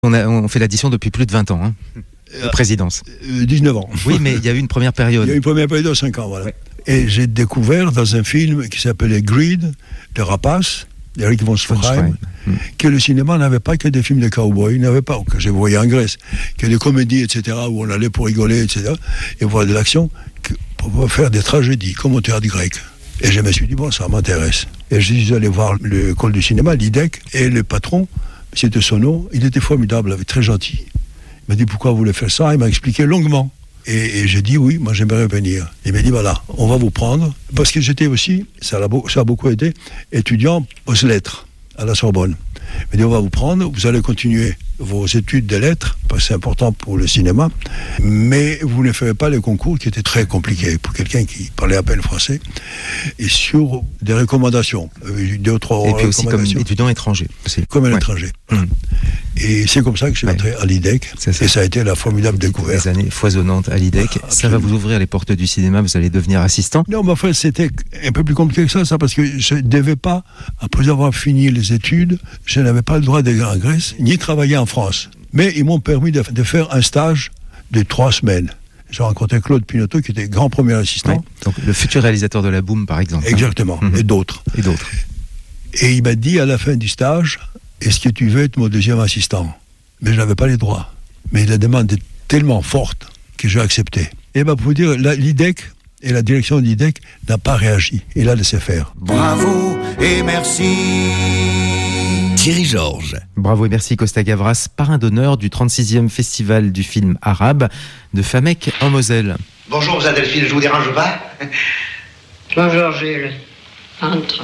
On fait l'addition depuis plus de 20 ans, de présidence. 19 ans. Oui, mais il y a eu une première période. Il y a eu une première période de 5 ans, voilà. Ouais. Et j'ai découvert dans un film qui s'appelait Greed, de Rapace, d'Eric von Stroheim, que le cinéma n'avait pas que des films de cow-boys, il n'avait pas, que j'ai voyé en Grèce, que des comédies, etc., où on allait pour rigoler, etc., et voir de l'action, pour faire des tragédies, comme au théâtre grec. Et je me suis dit, bon, ça m'intéresse. Et je suis allé voir l'école du cinéma, l'IDEC, et le patron, M. Tessonneau, il était formidable, très gentil. Il m'a dit, pourquoi vous voulez faire ça? Il m'a expliqué longuement. Et j'ai dit, oui, moi j'aimerais venir. Il m'a dit, voilà, on va vous prendre. Parce que j'étais aussi, ça a beaucoup aidé, étudiant aux lettres à la Sorbonne. Il m'a dit, on va vous prendre, vous allez continuer vos études de lettres, parce que c'est important pour le cinéma, mais vous ne ferez pas les concours qui étaient très compliqués pour quelqu'un qui parlait à peine français, et sur des recommandations, 2 ou 3 et puis aussi comme étudiant étranger. Comme un étranger. Et c'est comme ça que je suis entré à l'IDEC, et ça a été la formidable découverte. Des années foisonnantes à l'IDEC, ça va vous ouvrir les portes du cinéma, vous allez devenir assistant. Non, mais enfin, c'était un peu plus compliqué que ça, parce que je ne devais pas, après avoir fini les études, je n'avais pas le droit d'aller en Grèce, ni travailler en France. Mais ils m'ont permis de faire un stage de 3 semaines. J'ai rencontré Claude Pinoteau, qui était grand premier assistant. Ouais, donc le futur réalisateur de La Boum, par exemple. Exactement, et d'autres. Et il m'a dit à la fin du stage, est-ce que tu veux être mon deuxième assistant? Mais je n'avais pas les droits. Mais la demande est tellement forte que j'ai accepté. Et pour vous dire, l'IDEC et la direction de l'IDEC n'a pas réagi. Il a laissé faire. Bravo et merci. Thierry Georges. Bravo et merci Costa Gavras, parrain d'honneur du 36e festival du film arabe de Famec en Moselle. Bonjour, vous Adelphine, je vous dérange pas? Bonjour Jules, entre.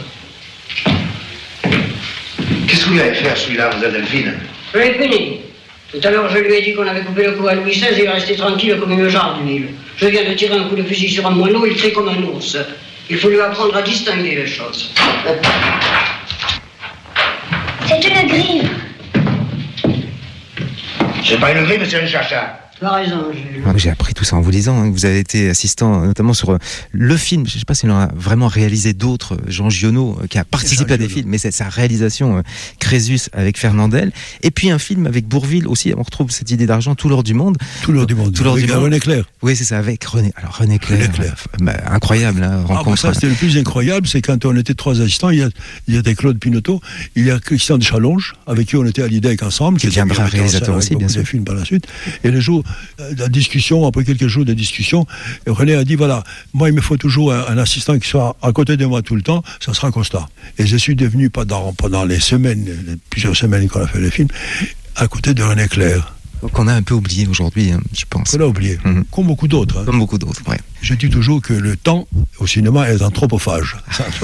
Qu'est-ce que vous allez faire celui-là, vous Adelphine? Je l'ai fini. Tout à l'heure, je lui ai dit qu'on avait coupé le cou à Louis XVI et il est resté tranquille comme une jarre d'huile. Je viens de tirer un coup de fusil sur un moineau, il crie comme un ours. Il faut lui apprendre à distinguer les choses. C'est une grive. C'est pas une grille, mais c'est une chacha. Tu as raison, Jules. J'ai appris tout ça en vous lisant. Vous avez été assistant notamment sur le film. Je ne sais pas s'il en a vraiment réalisé d'autres. Jean Giono, qui a participé à des films, mais c'est sa réalisation Crésus avec Fernandel. Et puis un film avec Bourvil aussi. On retrouve cette idée d'argent, Tout l'or du monde. Tout l'or du monde. Avec René Clair. Oui, c'est ça, avec René. Alors René Clair. Incroyable, hein, rencontre. Ça, c'était le plus incroyable, c'est quand on était 3 assistants. Il y avait Claude Pinoteau, il y a Christian de Challonge, avec qui on était à l'IDEC ensemble. Qui deviendra réalisateur aussi, bien sûr. Des films par la suite. Et le jour la discussion, après quelques jours de discussion, René a dit, voilà, moi il me faut toujours un assistant qui soit à côté de moi tout le temps, ça sera Costa. Et je suis devenu, pendant les plusieurs semaines qu'on a fait le film, à côté de René Clair. Qu'on a un peu oublié aujourd'hui, je pense. On l'a oublié, comme beaucoup d'autres. Comme beaucoup d'autres, ouais. Je dis toujours que le temps au cinéma est anthropophage.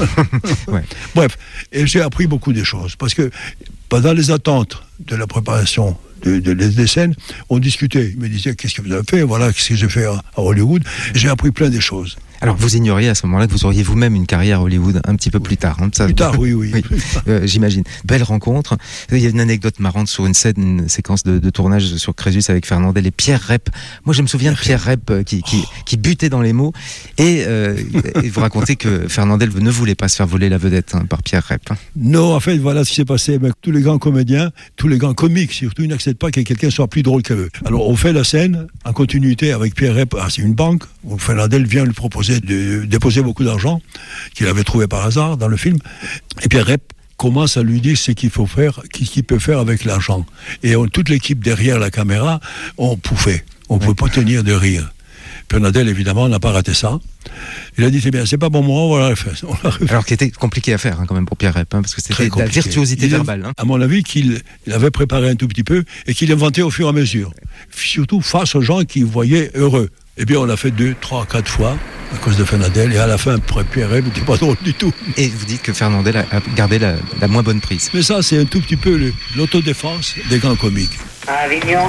Ouais. Bref, et j'ai appris beaucoup de choses, parce que pendant les attentes de la préparation des scènes, on discutait. Il me disait, qu'est-ce que vous avez fait? Voilà, qu'est-ce que j'ai fait à Hollywood. J'ai appris plein de choses. Alors, vous ignoriez à ce moment-là que vous auriez vous-même une carrière à Hollywood un petit peu plus tard. Hein, ça, plus tard, oui. J'imagine. Belle rencontre. Il y a une anecdote marrante sur une scène, une séquence de tournage sur Crésus avec Fernandel et Pierre Rep. Moi, je me souviens de Pierre Rep qui butait dans les mots. Et vous racontez que Fernandel ne voulait pas se faire voler la vedette par Pierre Rep. Non, en fait, voilà ce qui s'est passé. Mais tous les grands comédiens, tous les grands comiques surtout, ils n'acceptent pas que quelqu'un soit plus drôle qu'eux. Alors, on fait la scène en continuité avec Pierre Rep. C'est une banque où Fernandel vient lui proposer de déposer beaucoup d'argent qu'il avait trouvé par hasard dans le film. Et Pierre Rep commence à lui dire ce qu'il faut faire, ce qu'il peut faire avec l'argent. Et toute l'équipe derrière la caméra, on pouffait. On ne pouvait pas tenir de rire. Fernandel, évidemment, n'a pas raté ça. Il a dit, c'est bien, c'est pas bon moment, on l'a refait. Alors qu'il était compliqué à faire quand même pour Pierre Rep, parce que c'était de la virtuosité verbale. À mon avis, qu'il avait préparé un tout petit peu et qu'il inventait au fur et à mesure. Surtout face aux gens qui voyaient heureux. Eh bien, on l'a fait 2, 3, 4 fois à cause de Fernandel, et à la fin, Pierre Rep n'était pas drôle du tout. Et vous dites que Fernandel a gardé la moins bonne prise. Mais ça, c'est un tout petit peu l'autodéfense des grands comiques. Avignon.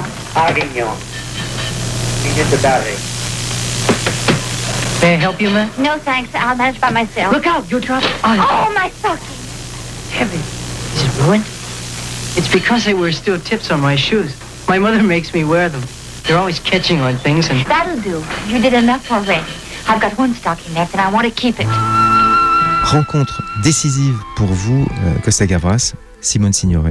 Minute de barré. May I help you, man? No, thanks. I'll manage by myself. Look out, you'll drop. Oh, my stocking. Heaven. Is it ruined? It's because I wear steel tips on my shoes. My mother makes me wear them. They're always catching on things and... That'll do. You did enough already. I've got one stocking left and I want to keep it. Rencontre décisive pour vous, Costa Gavras, Simone Signoret.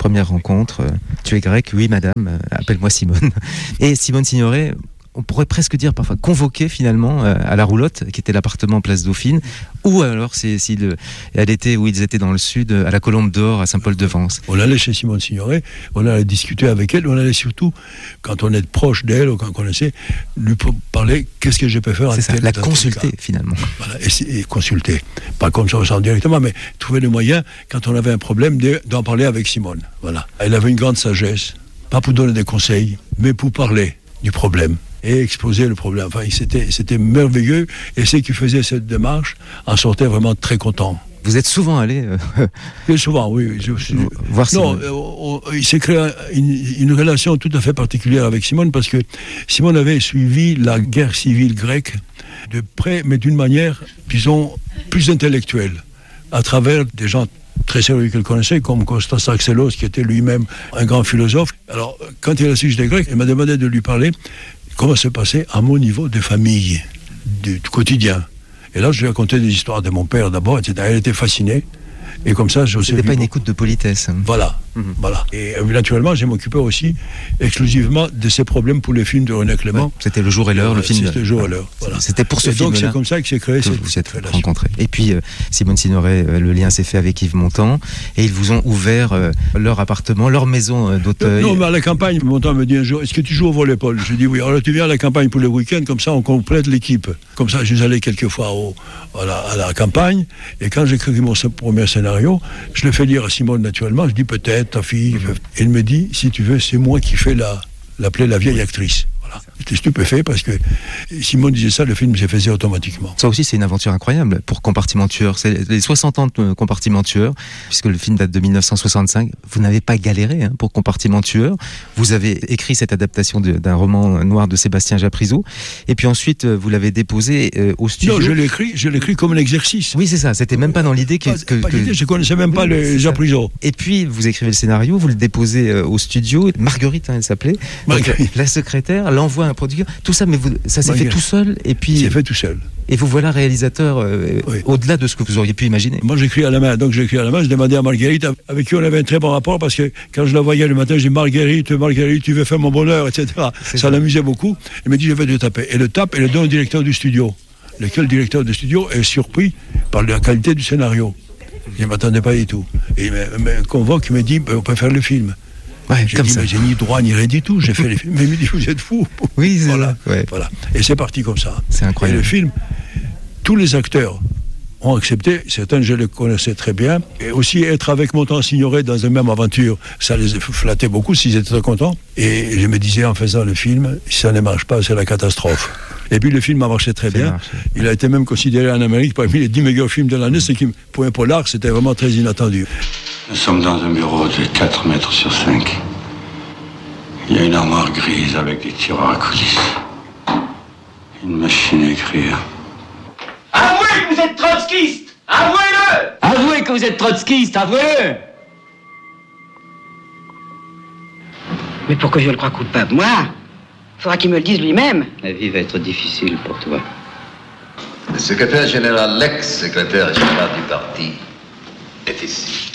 première rencontre. Tu es grec, oui madame, appelle-moi Simone. Et Simone Signoret, on pourrait presque dire parfois convoquée finalement à la Roulotte, qui était l'appartement Place Dauphine, ou alors elle était où ils étaient dans le sud, à la Colombe d'Or, à Saint-Paul-de-Vence. On allait chez Simone Signoret, on allait discuter avec elle, on allait surtout, quand on est proche d'elle ou quand on connaissait, lui parler qu'est-ce que je peux faire. C'est ça, la consulter finalement. Voilà, et consulter. Pas comme ça directement, mais trouver le moyen, quand on avait un problème, d'en parler avec Simone. Voilà. Elle avait une grande sagesse, pas pour donner des conseils, mais pour parler du problème et exposer le problème. Enfin, c'était merveilleux, et ceux qui faisaient cette démarche en sortaient vraiment très contents. Vous êtes souvent allé souvent, oui. Voir Simone. Il s'est créé une relation tout à fait particulière avec Simone, parce que Simone avait suivi la guerre civile grecque de près, mais d'une manière, disons, plus intellectuelle, à travers des gens très sérieux qu'elle connaissait, comme Kostas Axelos, qui était lui-même un grand philosophe. Alors, quand il a su que j'étais grec, elle m'a demandé de lui parler comment se passait à mon niveau de famille, du quotidien. Et là, je lui ai raconté des histoires de mon père d'abord, etc. Elle était fascinée. Et comme ça, je C'était pas une écoute de politesse. Voilà, voilà. Et naturellement, j'ai m'occupé aussi exclusivement de ces problèmes pour les films de René Clément. Ouais, c'était Le Jour et l'heure, le film. C'était Le Jour et l'heure. Voilà. C'était pour ce film-là. Donc c'est comme ça que s'est créé cette relation. Rencontré. Et puis Simone Signoret, le lien s'est fait avec Yves Montand, et ils vous ont ouvert leur appartement, leur maison d'Auteuil. Non, mais à la campagne, Montand me dit un jour, est-ce que tu joues au volleyball? Je dis oui. Alors tu viens à la campagne pour le week-end, comme ça on complète l'équipe. Comme ça, je suis allé quelques fois à la campagne, et quand j'écris mon premier scénario, je le fais lire à Simone naturellement, je dis peut-être ta fille. Et elle me dit, si tu veux, c'est moi qui fais l'appeler la vieille actrice. Voilà. J'étais stupéfait parce que Simone disait ça, le film se faisait automatiquement. Ça aussi, c'est une aventure incroyable pour Compartiment Tueur. C'est les 60 ans de Compartiment Tueur, puisque le film date de 1965. Vous n'avez pas galéré pour Compartiment Tueur. Vous avez écrit cette adaptation d'un roman noir de Sébastien Japrisot, et puis ensuite vous l'avez déposé au studio. Non, je l'écris comme un exercice. Oui, c'est ça. C'était même pas dans l'idée que je connaissais même pas les Japrisot. Et puis vous écrivez le scénario, vous le déposez au studio. Marguerite, elle s'appelait. La secrétaire l'envoie à un producteur. Tout ça, mais ça s'est fait tout seul. Et puis. C'est fait tout seul. Et vous voilà réalisateur au-delà de ce que vous auriez pu imaginer. Moi, j'écris à la main. Donc, j'écris à la main. Je demandais à Marguerite, avec qui on avait un très bon rapport, parce que quand je la voyais le matin, je dis Marguerite, tu veux faire mon bonheur, etc. Ça l'amusait beaucoup. Elle me dit, je vais te taper. Et le tape et le donne au directeur du studio. Lequel directeur du studio est surpris par la qualité du scénario. Je ne m'attendais pas du tout. Et il me convoque, il me dit, on peut faire le film. Ouais, j'ai dit, mais j'ai ni droit ni rien du tout, j'ai fait les films. Mais il me dit, vous êtes fou. Oui, c'est voilà. Ouais. Voilà. Et c'est parti comme ça. C'est incroyable. Et le film, tous les acteurs ont accepté, certains je les connaissais très bien, et aussi être avec Montand Signoret dans une même aventure, ça les flattait beaucoup s'ils étaient très contents. Et je me disais en faisant le film, si ça ne marche pas, c'est la catastrophe. Et puis le film a marché très bien. Il a été même considéré en Amérique parmi les 10 meilleurs films de l'année, ce qui, pour un polar, c'était vraiment très inattendu. Nous sommes dans un bureau de 4 mètres sur 5. Il y a une armoire grise avec des tiroirs à coulisses. Une machine à écrire. Avouez que vous êtes trotskiste! Avouez-le! Avouez que vous êtes trotskiste, avouez-le! Mais pourquoi je le crois coupable? Moi? Faudra qu'il me le dise lui-même. La vie va être difficile pour toi. Le secrétaire général, l'ex-secrétaire général du parti, est ici.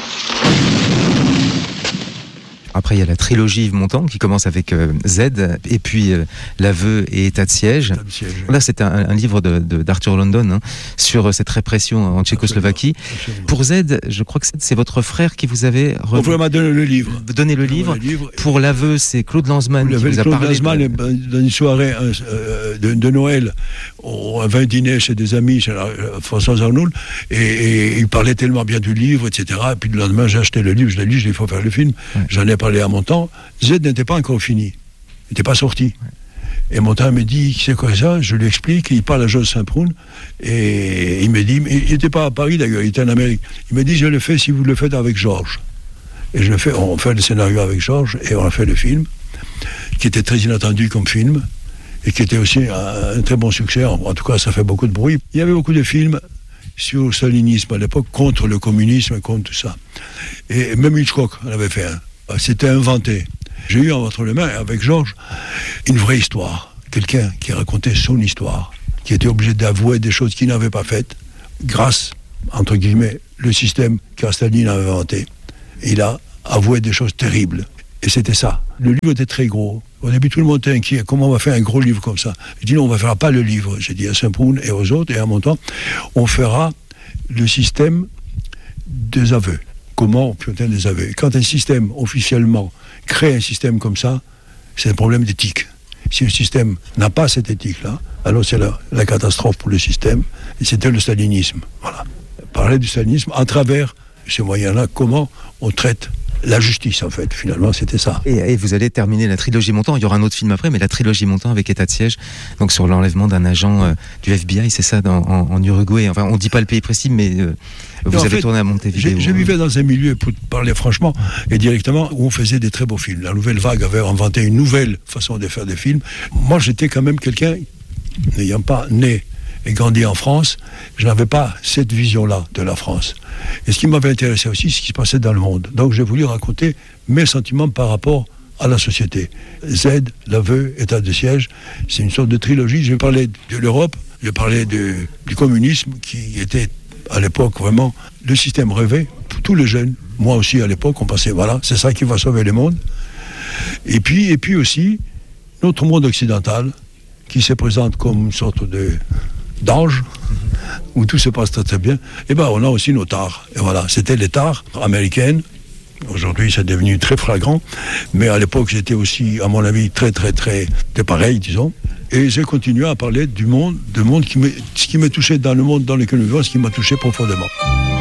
Après, il y a la trilogie Yves Montand qui commence avec Z, et puis L'aveu et État de siège. Là, c'est un livre d'Arthur London sur cette répression en Tchécoslovaquie. Absolument. Pour Z, je crois que c'est votre frère qui vous avait m'a donné le livre. Donné le livre. Pour L'aveu, c'est Claude Lanzmann qui vous a parlé. Claude Lanzmann, dans une soirée de Noël, on avait un dîner chez des amis, chez François Arnoul, et il parlait tellement bien du livre, etc. Et puis le lendemain, j'ai acheté le livre, je l'ai lu, je dis, il faut faire le film. Ouais. J'en ai parlé à Montand. Z n'était pas encore fini. Il n'était pas sorti. Ouais. Et Montand me dit, c'est quoi ça? Je lui explique, il parle à Georges Saint-Proun, et il me dit, il n'était pas à Paris d'ailleurs, il était en Amérique. Il me dit, je le fais si vous le faites avec Georges. Et on fait le scénario avec Georges, et on a fait le film, qui était très inattendu comme film, et qui était aussi un très bon succès. En tout cas, ça fait beaucoup de bruit. Il y avait beaucoup de films sur le stalinisme à l'époque, contre le communisme, contre tout ça. Et même Hitchcock en avait fait un. C'était inventé. J'ai eu entre les mains, avec Georges, une vraie histoire. Quelqu'un qui racontait son histoire, qui était obligé d'avouer des choses qu'il n'avait pas faites, grâce, entre guillemets, le système que Staline avait inventé. Il a avouait des choses terribles. Et c'était ça. Le livre était très gros. Au début, tout le monde était inquiet. Comment on va faire un gros livre comme ça? Je dis non, on ne fera pas le livre. J'ai dit à Saint-Proun et aux autres, et à mon temps, on fera le système des aveux. Comment on peut obtenir des aveux? Quand un système, officiellement, crée un système comme ça, c'est un problème d'éthique. Si le système n'a pas cette éthique-là, alors c'est la catastrophe pour le système. Et c'était le stalinisme. Voilà. Parler du stalinisme à travers ces moyens-là, comment on traite la justice, en fait, finalement, c'était ça. Et vous allez terminer la trilogie Montand. Il y aura un autre film après, mais la trilogie Montand avec État de siège, donc sur l'enlèvement d'un agent du FBI, c'est ça, en Uruguay. Enfin, on ne dit pas le pays précis, mais vous avez tourné à Montevideo. Je vivais dans un milieu, pour parler franchement et directement, où on faisait des très beaux films. La Nouvelle Vague avait inventé une nouvelle façon de faire des films. Moi, j'étais quand même quelqu'un, n'ayant pas né et grandi en France, je n'avais pas cette vision-là de la France. Et ce qui m'avait intéressé aussi, c'est ce qui se passait dans le monde. Donc j'ai voulu raconter mes sentiments par rapport à la société. Z, l'aveu, État de siège, c'est une sorte de trilogie. Je parlais de l'Europe, je parlais du communisme, qui était à l'époque vraiment le système rêvé pour tous les jeunes. Moi aussi à l'époque, on pensait, voilà, c'est ça qui va sauver le monde. Et puis aussi, notre monde occidental, qui se présente comme une sorte d'ange, où tout se passe très très bien, et ben on a aussi nos tares. Et voilà, c'était les tares américaines. Aujourd'hui, c'est devenu très flagrant, mais à l'époque, j'étais aussi, à mon avis, très très très pareil, disons. Et j'ai continué à parler du monde, ce qui me touchait dans le monde dans lequel nous vivons, ce qui m'a touché profondément.